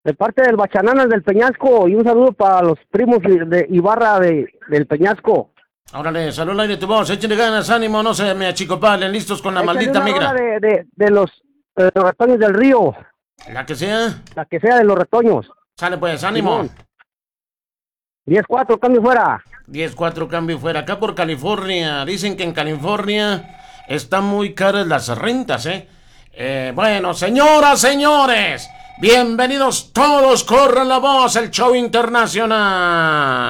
De parte del Bachananas del Peñasco y un saludo para los primos de Ibarra del Peñasco. Órale, salud al aire tu voz, échenle ganas, ánimo, no se me achicopalen, listos con la Échale maldita una rola migra. de los retoños del río, La que sea, la que sea de los retoños. sale pues, ánimo. Simón. 10-4, cambio fuera. 10-4 cambio fuera, acá por California. Dicen que en California están muy caras las rentas, ¿eh? Bueno, señoras, señores, bienvenidos todos, corran la voz, el show internacional.